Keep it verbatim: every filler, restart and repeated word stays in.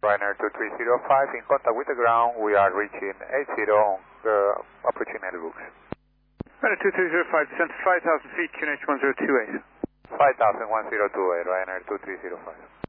Ryanair two three zero five, in contact with the ground, we are reaching eight zero on uh, approaching Nellybrooks. Ryanair two three zero five, descent to five thousand feet, Q N H one zero two eight. five thousand, one zero two eight, Ryanair two three zero five.